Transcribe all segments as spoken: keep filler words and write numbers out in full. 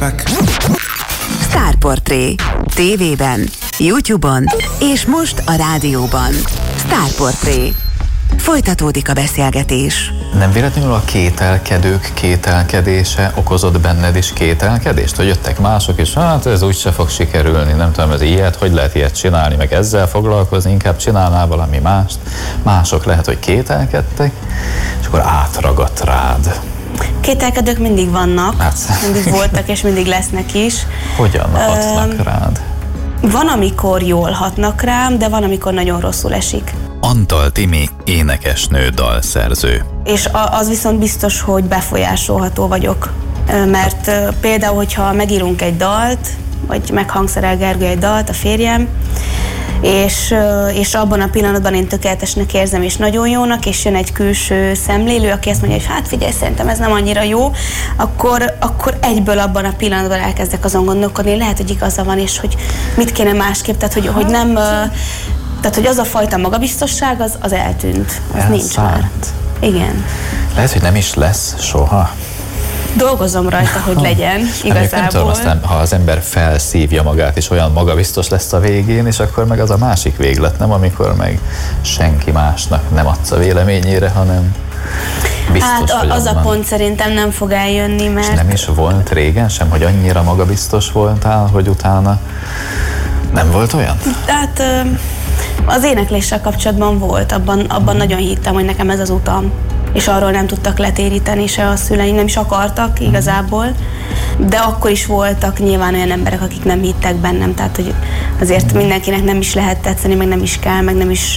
képek. Sztárportré. Tévében, YouTube-on és most a rádióban. Sztárportré. Folytatódik a beszélgetés. Nem véletlenül a kételkedők kételkedése okozott benned is kételkedést? Hogy jöttek mások, és hát ez úgyse fog sikerülni, nem tudom, ez ilyet, hogy lehet ilyet csinálni, meg ezzel foglalkozni, inkább csinálnál valami mást. Mások lehet, hogy kételkedtek, és akkor átragadt rád. Kételkedők mindig vannak, hát. mindig voltak, és mindig lesznek is. Hogyan hatnak um, rád? Van, amikor jól hatnak rám, de van, amikor nagyon rosszul esik. Antal Timi, énekesnő, dalszerző. És az viszont biztos, hogy befolyásolható vagyok. Mert például, hogyha megírunk egy dalt, vagy meghangszerel Gergő egy dalt, a férjem, és, és abban a pillanatban én tökéletesnek érzem, és nagyon jónak, és jön egy külső szemlélő, aki azt mondja, hogy hát figyelj, szerintem ez nem annyira jó, akkor, akkor egyből abban a pillanatban elkezdek azon gondolkodni, lehet, hogy igaza van, és hogy mit kéne másképp, tehát hogy, hogy nem... Tehát, hogy az a fajta magabiztosság, az, az eltűnt. Az Elszállt. Nincs már. Igen. Lehet, hogy nem is lesz soha. Dolgozom rajta, hogy legyen, igazából. Nem tudom, aztán, ha az ember felszívja magát, és olyan magabiztos lesz a végén, és akkor meg az a másik véglet, nem? Amikor meg senki másnak nem adsz a véleményére, hanem biztos hát vagy az abban. A pont szerintem nem fog eljönni, mert... És nem is volt régen sem, hogy annyira magabiztos voltál, hogy utána nem volt olyan? Hát... Az énekléssel kapcsolatban volt, abban, abban nagyon hittem, hogy nekem ez az utam, és arról nem tudtak letéríteni, se a szüleim nem is akartak igazából, de akkor is voltak nyilván olyan emberek, akik nem hittek bennem, tehát hogy azért mindenkinek nem is lehet tetszeni, meg nem is kell, meg nem is,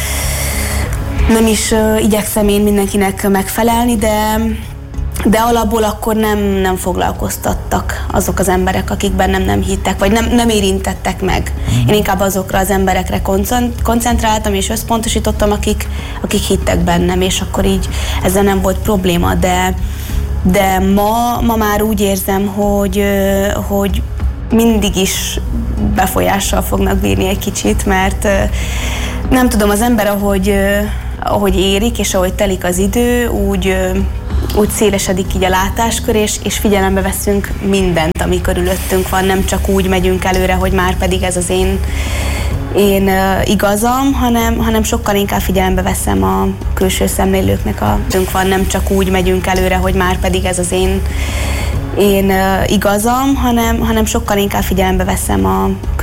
nem is igyekszem én mindenkinek megfelelni, de De alapból akkor nem, nem foglalkoztattak azok az emberek, akik bennem nem hittek, vagy nem, nem érintettek meg. Mm. Én inkább azokra az emberekre koncentráltam és összpontosítottam, akik, akik hittek bennem, és akkor így ezzel nem volt probléma. De, de ma, ma már úgy érzem, hogy, hogy mindig is befolyással fognak bírni egy kicsit, mert nem tudom, az ember, ahogy, ahogy érik, és ahogy telik az idő, úgy... úgy szélesedik így a látáskör, és, és figyelembe veszünk mindent, ami körülöttünk van, nem csak úgy megyünk előre, hogy már pedig ez az én, én uh, igazam, hanem, hanem sokkal inkább figyelembe veszem a külső szemlélőknek a van, nem csak úgy megyünk előre, hogy már pedig ez az én, én uh, igazam, hanem, hanem sokkal inkább figyelembe veszem a